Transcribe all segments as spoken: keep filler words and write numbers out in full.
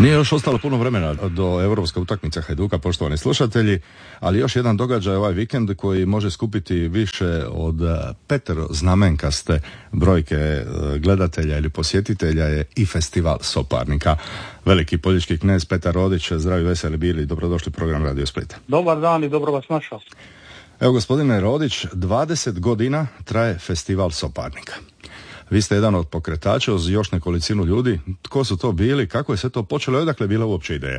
Nije još ostalo puno vremena do europske utakmice Hajduka, poštovani slušatelji, ali još jedan događaj ovaj vikend koji može skupiti više od petero znamenkaste brojke gledatelja ili posjetitelja je i festival Soparnika. Veliki poljički knez Petar Rodić, zdravi, veseli bili, dobrodošli u program Radio Splita. Dobar dan i dobro vas našao. Evo, gospodine Rodić, dvadeset godina traje festival Soparnika. Vi ste jedan od pokretača uz još nekolicinu ljudi. Tko su to bili? Kako je sve to počelo? Odakle je bila uopće ideja?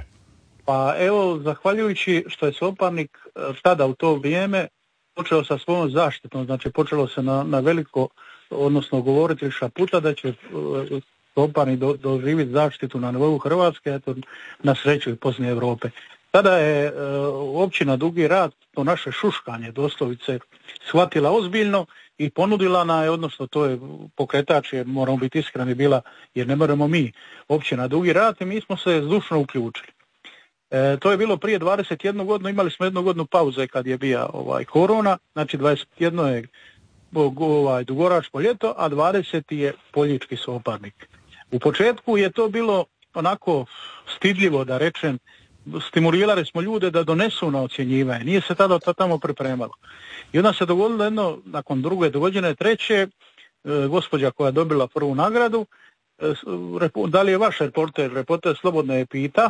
Pa evo, zahvaljujući što je Soparnik tada u to vrijeme počeo sa svojom zaštitom, znači počelo se na, na veliko, odnosno govoriti šaputa da će Soparnik do, doživjeti zaštitu na nivou Hrvatske, eto, na sreću i poslije Europe. Tada je e, općina Dugi Rat to naše šuškanje doslovice shvatila ozbiljno i ponudila na, odnosno to je pokretač, jer moramo biti iskreni bila, jer ne moramo mi, općina Dugi Rat, i mi smo se zdušno uključili. E, to je bilo prije dvadeset jednu godinu, imali smo jednu godinu pauze kad je bija ovaj korona, znači dvadeset jedno je ovaj, Dugoračko ljeto, a dvadeset je Poljički Soparnik. U početku je to bilo onako stidljivo, da rečem, stimulirali smo ljude da donesu na ocjenjivanje, nije se tada to tamo pripremalo. I onda se dogodilo jedno, nakon druge dogođene treće, e, gospođa koja je dobila prvu nagradu, e, repo, da li je vaš reporter, reporter slobodno je pita,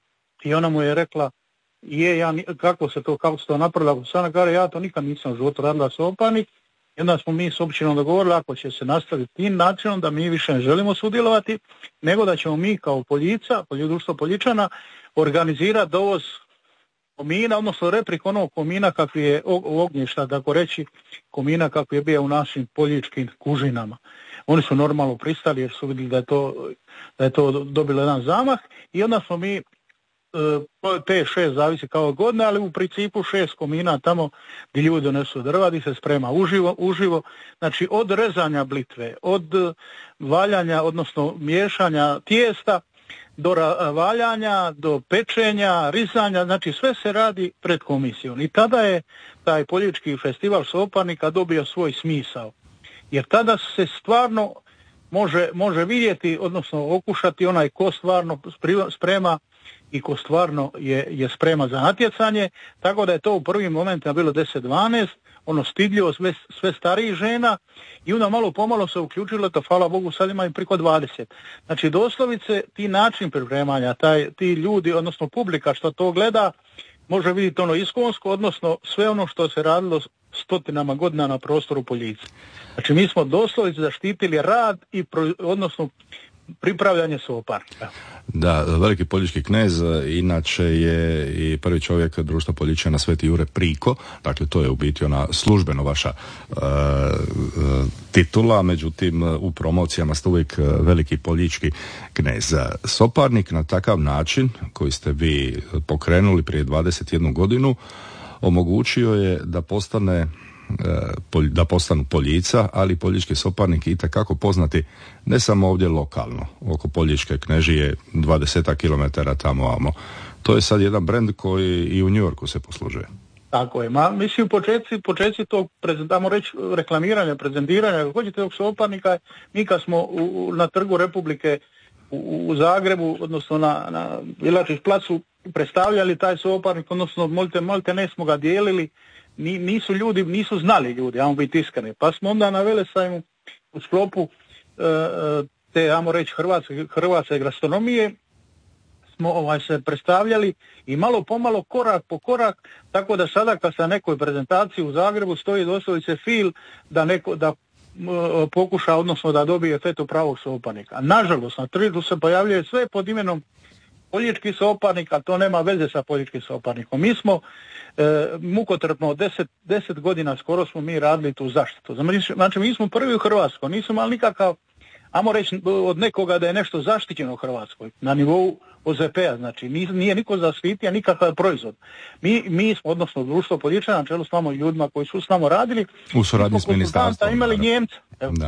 i ona mu je rekla, je, ja, kako se to, kako se to napravila, sada kaže, ja to nikad nisam u životu radila Soparnik. I onda smo mi s općinom dogovorili, ako će se nastaviti tim načinom, da mi više ne želimo sudjelovati, nego da ćemo mi kao Poljica, društvo Poljičana, organizirati dovoz komina, odnosno reprik onog komina kakvi je ognjišta, tako reći, komina kakvi je bio u našim poljičkim kužinama. Oni su normalno pristali jer su vidjeli da je to, da je to dobilo jedan zamah, i onda smo mi pet šest zavisi kao godine, ali u principu šest komina tamo gdje ljudi donesu drva, gdje se sprema uživo, uživo, znači od rezanja blitve, od valjanja, odnosno miješanja tijesta, do valjanja, do pečenja, rizanja, znači sve se radi pred komisijom. I tada je taj Poljički festival Soparnika dobio svoj smisao. Jer tada se stvarno može, može vidjeti, odnosno okušati onaj ko stvarno sprema i ko stvarno je, je sprema za natjecanje, tako da je to u prvim momentima bilo deset dvanaest, ono stidljivo, sve, sve starijih žena, i onda malo pomalo se uključilo, to hvala Bogu sad ima i preko dvadeset. Znači doslovice ti način pripremanja, taj, ti ljudi, odnosno publika što to gleda, može vidjeti ono iskonsko, odnosno sve ono što se radilo stotinama godina na prostoru Poljice. Znači mi smo doslovice zaštitili rad i pro, odnosno pripravljanje Soparnika. Da, veliki poljički knez inače je i prvi čovjek društva Poljičana Sveti Jure Priko, dakle to je u biti ona službeno vaša uh, uh, titula, međutim u promocijama ste uvijek veliki poljički knez. Soparnik na takav način koji ste vi pokrenuli prije dvadeset jednu godinu omogućio je da postane da postanu Poljica, ali Poljički Soparnik itekako poznati ne samo ovdje lokalno, oko Poljičke Knežije, dvadeset kilometara tamo amo. To je sad jedan brend koji i u New Yorku se poslužuje. Tako je, ma mislim u početci, početci tog, tamo reći, reklamiranja, prezentiranja, kako hoćete tog Soparnika, mi kad smo u, na Trgu Republike u, u Zagrebu, odnosno na, na Vilačić placu predstavljali taj Soparnik, odnosno molte, molte ne smo ga dijelili, nisu ljudi, nisu znali ljudi, ajmo biti iskreni. Pa smo onda na Velesajmu u sklopu e, te, ajmo reći, hrvatske, hrvatske gastronomije smo ovaj, se predstavljali i malo pomalo, korak po korak, tako da sada kad sa nekoj prezentaciji u Zagrebu stoji doslovce fil da neko, da m, pokuša, odnosno da dobije fetu pravog Soparnika. Nažalost, na tržištu se pojavljuje sve pod imenom Poljički Soparnik, a to nema veze sa Poljičkim Soparnikom. Mi smo e, mukotrpno deset, deset godina skoro smo mi radili tu zaštitu. Znači mi smo prvi u Hrvatskoj, nismo imali nikakav, ajmo reći od nekoga da je nešto zaštićeno u Hrvatskoj na nivou O Z P-a, znači nije, nije niko zaštitio nikakav proizvod. Mi, mi smo, odnosno društvo Poljičana, na čelu s nama ljudima koji su s nama radili, u suradnji s ministarstvom, imali Njemca. Da.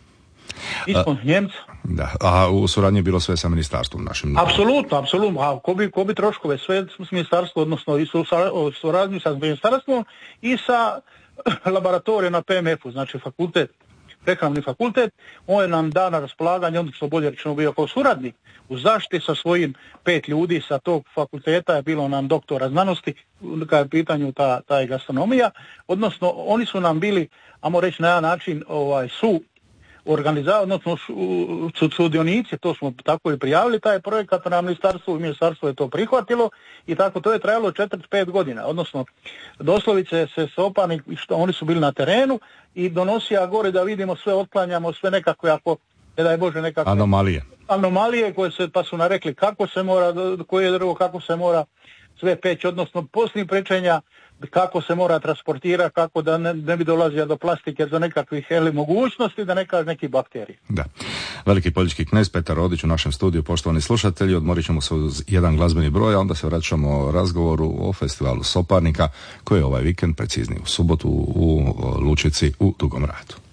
Nismo Njemca. Da, a u suradnji je bilo sve sa ministarstvom našim. Apsolutno, apsolutno. A ko bi, ko bi troškove, sve s ministarstvom, odnosno i su suradnji sa ministarstvom i sa laboratorijom na P M F-u, znači fakultet prehrambeni fakultet, on je nam dao na raspolaganje, odnosno bolje rečeno bio kao suradnik u zaštiti sa svojim pet ljudi sa tog fakulteta, je bilo nam doktora znanosti, kada je pitanju ta, ta gastronomija, odnosno oni su nam bili, ajmo reći na jedan način, ovaj, su organizacije, odnosno su sudionici, to smo tako i prijavili, taj projekat na ministarstvu i ministarstvo je to prihvatilo i tako to je trajalo četiri pet godina, odnosno doslovice se Soparnik, što oni su bili na terenu i donosija gore da vidimo sve, otklanjamo sve nekakve, ako ne daj Bože nekakve anomalije. Anomalije koje se, pa su nam rekli kako se mora, koje drvo, kako se mora sve peći, odnosno poslije prečenja, kako se mora transportirati, kako da ne, ne bi dolazio do plastike, do nekakvih eli, mogućnosti, da ne kaže neki bakterije. Da. Veliki politički knez Petar Rodić u našem studiju, poštovani slušatelji, odmorit ćemo se uz jedan glazbeni broj, a onda se vraćamo razgovoru o festivalu Soparnika, koji je ovaj vikend, preciznije u subotu, u Lučici u Dugom Ratu.